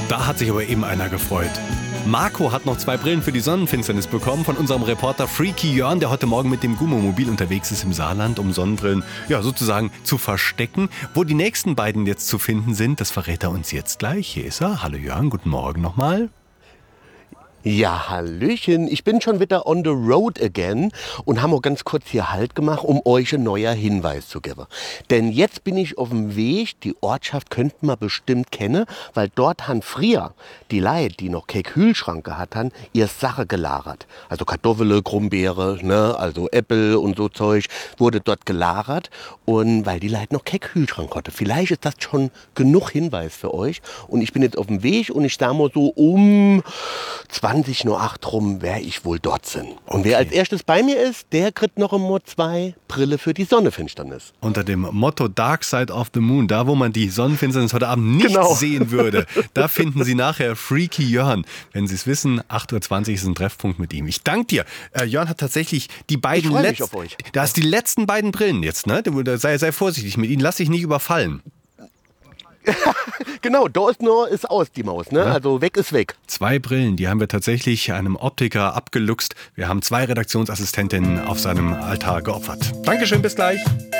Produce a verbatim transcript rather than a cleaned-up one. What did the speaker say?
Da hat sich aber eben einer gefreut. Marco hat noch zwei Brillen für die Sonnenfinsternis bekommen von unserem Reporter Freaky Jörn, der heute Morgen mit dem Gummomobil unterwegs ist im Saarland, um Sonnenbrillen ja, sozusagen zu verstecken. Wo die nächsten beiden jetzt zu finden sind, das verrät er uns jetzt gleich. Hier ist er. Hallo Jörn, guten Morgen nochmal. Ja, hallöchen, ich bin schon wieder on the road again und habe auch ganz kurz hier Halt gemacht, um euch einen neuen Hinweis zu geben. Denn jetzt bin ich auf dem Weg, die Ortschaft könnten wir bestimmt kennen, weil dort haben früher die Leute, die noch keinen Kühlschrank gehabt haben, ihr Sache gelagert. Also Kartoffeln, Krummbeere, ne, also Äpfel und so Zeug wurde dort gelagert. Und weil die Leute noch keinen Kühlschrank hatten. Vielleicht ist das schon genug Hinweis für euch. Und ich bin jetzt auf dem Weg und ich sage mal so um zwanzig Uhr acht rum, wer ich wohl dort sind. Und Okay. wer als erstes bei mir ist, der kriegt noch immer zwei Brille für die Sonnenfinsternis. Unter dem Motto Dark Side of the Moon, da wo man die Sonnenfinsternis heute Abend nicht Genau. sehen würde, da finden Sie nachher Freaky Jörn. Wenn Sie es wissen, acht Uhr zwanzig ist ein Treffpunkt mit ihm. Ich danke dir. Äh, Jörn hat tatsächlich die beiden Ich freu mich letzten. auf euch. Da hast die letzten beiden Brillen jetzt, ne? Sei, sei vorsichtig mit ihnen, lass dich nicht überfallen. Genau, da ist nur ist aus die Maus, ne? Ja. Also weg ist weg. Zwei Brillen, die haben wir tatsächlich einem Optiker abgeluchst. Wir haben zwei Redaktionsassistentinnen auf seinem Altar geopfert. Dankeschön, bis gleich.